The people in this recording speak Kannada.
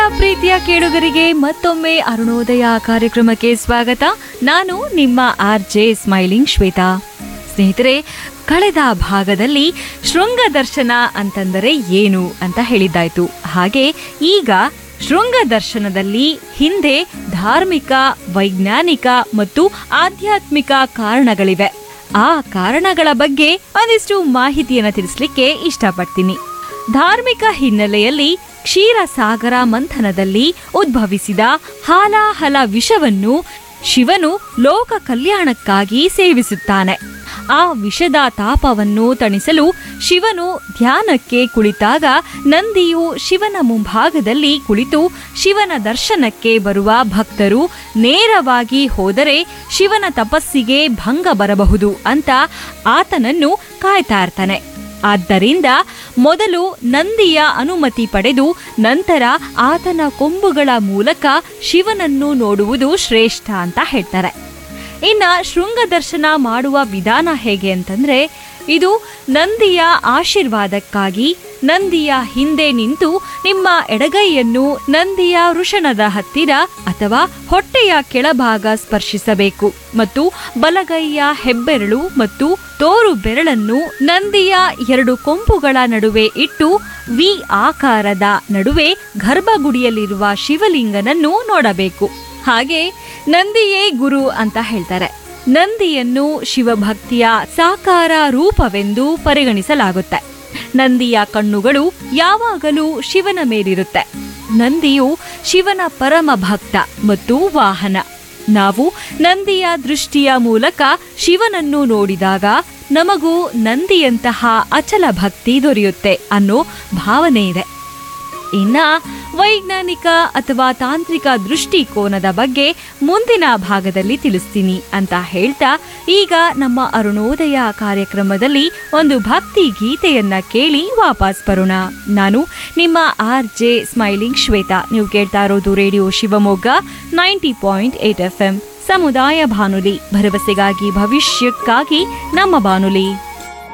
ಪ್ರೀತಿಯ ಕೇಳುಗರಿಗೆ ಮತ್ತೊಮ್ಮೆ ಅರುಣೋದಯ ಕಾರ್ಯಕ್ರಮಕ್ಕೆ ಸ್ವಾಗತ. ನಾನು ನಿಮ್ಮ RJ ಸ್ಮೈಲಿಂಗ್ ಶ್ವೇತಾ. ಸ್ನೇಹಿತರೆ, ಕಳೆದ ಭಾಗದಲ್ಲಿ ಶೃಂಗ ದರ್ಶನ ಅಂತಂದರೆ ಏನು ಅಂತ ಹೇಳಿದ್ದಾಯ್ತು. ಹಾಗೆ ಈಗ ಶೃಂಗ ದರ್ಶನದಲ್ಲಿ ಹಿಂದೆ ಧಾರ್ಮಿಕ, ವೈಜ್ಞಾನಿಕ ಮತ್ತು ಆಧ್ಯಾತ್ಮಿಕ ಕಾರಣಗಳಿವೆ. ಆ ಕಾರಣಗಳ ಬಗ್ಗೆ ಒಂದಿಷ್ಟು ಮಾಹಿತಿಯನ್ನು ತಿಳಿಸ್ಲಿಕ್ಕೆ ಇಷ್ಟಪಡ್ತೀನಿ. ಧಾರ್ಮಿಕ ಹಿನ್ನೆಲೆಯಲ್ಲಿ ಕ್ಷೀರಸಾಗರ ಮಂಥನದಲ್ಲಿ ಉದ್ಭವಿಸಿದ ಹಾಲಾಹಲ ವಿಷವನ್ನು ಶಿವನು ಲೋಕ ಕಲ್ಯಾಣಕ್ಕಾಗಿ ಸೇವಿಸುತ್ತಾನೆ. ಆ ವಿಷದ ತಾಪವನ್ನು ತಣಿಸಲು ಶಿವನು ಧ್ಯಾನಕ್ಕೆ ಕುಳಿತಾಗ ನಂದಿಯು ಶಿವನ ಮುಂಭಾಗದಲ್ಲಿ ಕುಳಿತು ಶಿವನ ದರ್ಶನಕ್ಕೆ ಬರುವ ಭಕ್ತರು ನೇರವಾಗಿ ಹೋದರೆ ಶಿವನ ತಪಸ್ಸಿಗೆ ಭಂಗ ಬರಬಹುದು ಅಂತ ಆತನನ್ನು ಕಾಯ್ತಾ ಇರ್ತಾನೆ. ಆದ್ದರಿಂದ ಮೊದಲು ನಂದಿಯ ಅನುಮತಿ ಪಡೆದು ನಂತರ ಆತನ ಕೊಂಬುಗಳ ಮೂಲಕ ಶಿವನನ್ನು ನೋಡುವುದು ಶ್ರೇಷ್ಠ ಅಂತ ಹೇಳ್ತಾರೆ. ಇನ್ನು ಶೃಂಗ ದರ್ಶನ ಮಾಡುವ ವಿಧಾನ ಹೇಗೆ ಅಂತಂದ್ರೆ, ಇದು ನಂದಿಯ ಆಶೀರ್ವಾದಕ್ಕಾಗಿ ನಂದಿಯ ಹಿಂದೆ ನಿಂತು ನಿಮ್ಮ ಎಡಗೈಯನ್ನು ನಂದಿಯ ವೃಷಣದ ಹತ್ತಿರ ಅಥವಾ ಹೊಟ್ಟೆಯ ಕೆಳಭಾಗ ಸ್ಪರ್ಶಿಸಬೇಕು ಮತ್ತು ಬಲಗೈಯ ಹೆಬ್ಬೆರಳು ಮತ್ತು ತೋರು ಬೆರಳನ್ನು ನಂದಿಯ ಎರಡು ಕೊಂಬುಗಳ ನಡುವೆ ಇಟ್ಟು ವಿ ಆಕಾರದ ನಡುವೆ ಗರ್ಭಗುಡಿಯಲ್ಲಿರುವ ಶಿವಲಿಂಗನನ್ನು ನೋಡಬೇಕು. ಹಾಗೆ ನಂದಿಯೇ ಗುರು ಅಂತ ಹೇಳ್ತಾರೆ. ನಂದಿಯನ್ನು ಶಿವಭಕ್ತಿಯ ಸಾಕಾರ ರೂಪವೆಂದು ಪರಿಗಣಿಸಲಾಗುತ್ತೆ. ನಂದಿಯ ಕಣ್ಣುಗಳು ಯಾವಾಗಲೂ ಶಿವನ ಮೇಲಿರುತ್ತೆ. ನಂದಿಯು ಶಿವನ ಪರಮ ಭಕ್ತ ಮತ್ತು ವಾಹನ. ನಾವು ನಂದಿಯ ದೃಷ್ಟಿಯ ಮೂಲಕ ಶಿವನನ್ನು ನೋಡಿದಾಗ ನಮಗೂ ನಂದಿಯಂತಹ ಅಚಲ ಭಕ್ತಿ ದೊರೆಯುತ್ತೆ ಅನ್ನೋ ಭಾವನೆ ಇದೆ. ಇನ್ನ ವೈಜ್ಞಾನಿಕ ಅಥವಾ ತಾಂತ್ರಿಕ ದೃಷ್ಟಿಕೋನದ ಬಗ್ಗೆ ಮುಂದಿನ ಭಾಗದಲ್ಲಿ ತಿಳಿಸ್ತೀನಿ ಅಂತ ಹೇಳ್ತಾ ಈಗ ನಮ್ಮ ಅರುಣೋದಯ ಕಾರ್ಯಕ್ರಮದಲ್ಲಿ ಒಂದು ಭಕ್ತಿ ಗೀತೆಯನ್ನ ಕೇಳಿ ವಾಪಸ್ ಬರೋಣ. ನಾನು ನಿಮ್ಮ RJ ಸ್ಮೈಲಿಂಗ್ ಶ್ವೇತಾ. ನೀವು ಕೇಳ್ತಾ ಇರೋದು ರೇಡಿಯೋ ಶಿವಮೊಗ್ಗ 90.8 FM ಸಮುದಾಯ ಬಾನುಲಿ, ಭರವಸೆಗಾಗಿ ಭವಿಷ್ಯಕ್ಕಾಗಿ ನಮ್ಮ ಬಾನುಲಿ.